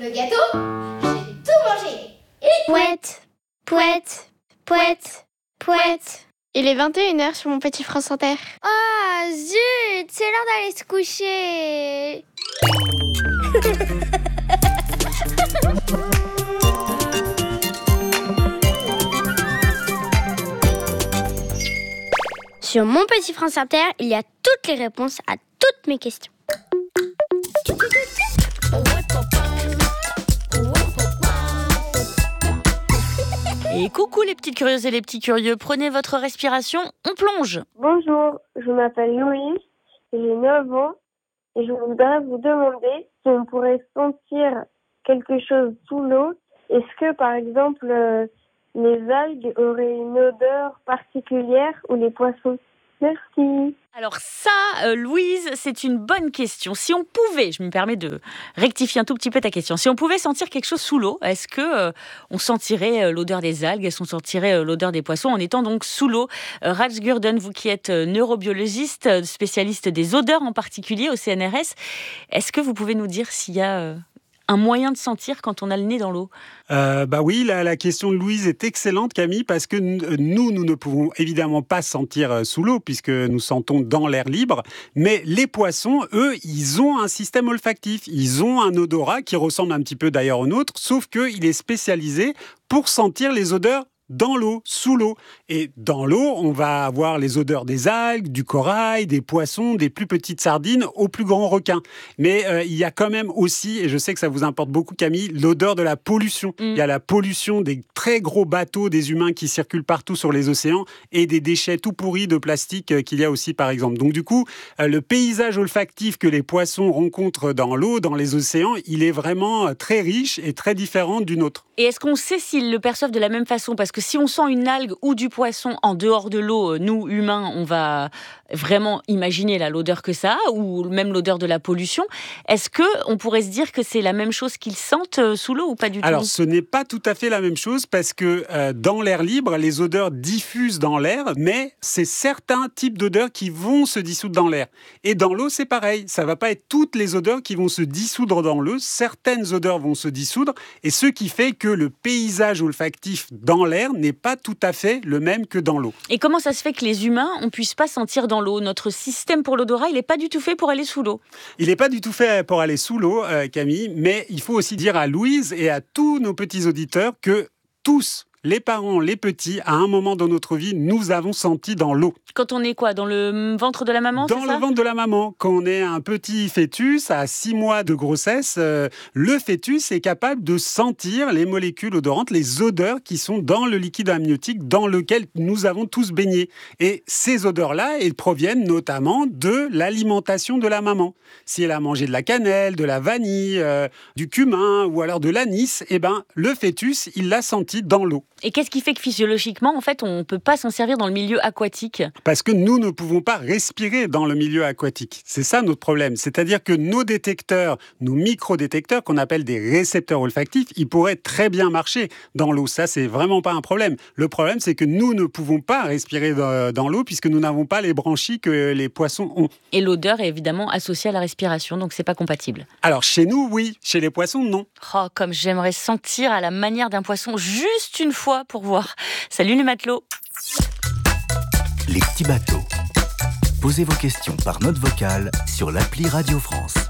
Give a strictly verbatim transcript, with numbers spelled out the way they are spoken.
Le gâteau, j'ai tout mangé. Et... Pouette, pouette, pouette, pouette. Il est vingt et une heures sur mon petit France Inter. Ah, zut, c'est l'heure d'aller se coucher. Sur mon petit France Inter, il y a toutes les réponses à toutes mes questions. Et coucou les petites curieuses et les petits curieux, prenez votre respiration, on plonge. Bonjour, je m'appelle Louise, j'ai neuf ans et je voudrais vous demander si on pourrait sentir quelque chose sous l'eau. Est-ce que par exemple euh, les algues auraient une odeur particulière ou les poissons? Merci. Alors ça, euh, Louise, c'est une bonne question. Si on pouvait, je me permets de rectifier un tout petit peu ta question, si on pouvait sentir quelque chose sous l'eau, est-ce que euh, on sentirait euh, l'odeur des algues, est-ce qu'on sentirait euh, l'odeur des poissons en étant donc sous l'eau? euh, Raj Gurdon, vous qui êtes euh, neurobiologiste, euh, spécialiste des odeurs en particulier au C N R S, est-ce que vous pouvez nous dire s'il y a euh, un moyen de sentir quand on a le nez dans l'eau? Euh, bah oui, la, la question de Louise est excellente, Camille, parce que nous, nous ne pouvons évidemment pas sentir sous l'eau, puisque nous sentons dans l'air libre, mais les poissons, eux, ils ont un système olfactif, ils ont un odorat qui ressemble un petit peu d'ailleurs au nôtre, sauf qu'il est spécialisé pour sentir les odeurs dans l'eau, sous l'eau. Et dans l'eau, on va avoir les odeurs des algues, du corail, des poissons, des plus petites sardines aux plus grands requins. Mais euh, il y a quand même aussi, et je sais que ça vous importe beaucoup Camille, l'odeur de la pollution. Mm. Il y a la pollution des très gros bateaux des humains qui circulent partout sur les océans et des déchets tout pourris de plastique qu'il y a aussi par exemple. Donc du coup, euh, le paysage olfactif que les poissons rencontrent dans l'eau, dans les océans, il est vraiment très riche et très différent du nôtre. Et est-ce qu'on sait s'ils le perçoivent de la même façon? Parce que si on sent une algue ou du poisson en dehors de l'eau, nous, humains, on va vraiment imaginer là, l'odeur que ça a, ou même l'odeur de la pollution. Est-ce qu'on pourrait se dire que c'est la même chose qu'ils sentent sous l'eau ou pas du tout? Alors, ce n'est pas tout à fait la même chose parce que euh, dans l'air libre, les odeurs diffusent dans l'air, mais c'est certains types d'odeurs qui vont se dissoudre dans l'air. Et dans l'eau, c'est pareil. Ça ne va pas être toutes les odeurs qui vont se dissoudre dans l'eau. Certaines odeurs vont se dissoudre, et ce qui fait que le paysage olfactif dans l'air n'est pas tout à fait le même que dans l'eau. Et comment ça se fait que les humains, on ne puisse pas sentir dans l'eau? Notre système pour l'odorat, il n'est pas du tout fait pour aller sous l'eau. Il n'est pas du tout fait pour aller sous l'eau, euh, Camille, mais il faut aussi dire à Louise et à tous nos petits auditeurs que tous, les parents, les petits, à un moment dans notre vie, nous avons senti dans l'eau. Quand on est quoi? Dans le ventre de la maman, Dans c'est le ça? ventre de la maman. Quand on est un petit fœtus à six mois de grossesse, euh, le fœtus est capable de sentir les molécules odorantes, les odeurs qui sont dans le liquide amniotique dans lequel nous avons tous baigné. Et ces odeurs-là, elles proviennent notamment de l'alimentation de la maman. Si elle a mangé de la cannelle, de la vanille, euh, du cumin ou alors de l'anis, eh ben, le fœtus, il l'a senti dans l'eau. Et qu'est-ce qui fait que physiologiquement, en fait, on ne peut pas s'en servir dans le milieu aquatique? Parce que nous ne pouvons pas respirer dans le milieu aquatique. C'est ça notre problème. C'est-à-dire que nos détecteurs, nos microdétecteurs, qu'on appelle des récepteurs olfactifs, ils pourraient très bien marcher dans l'eau. Ça, c'est vraiment pas un problème. Le problème, c'est que nous ne pouvons pas respirer dans, dans l'eau puisque nous n'avons pas les branchies que les poissons ont. Et l'odeur est évidemment associée à la respiration, donc c'est pas compatible. Alors, chez nous, oui. Chez les poissons, non. Oh, comme j'aimerais sentir à la manière d'un poisson juste une fois pour voir. Salut les matelots. Les petits bateaux. Posez vos questions par note vocale sur l'appli Radio France.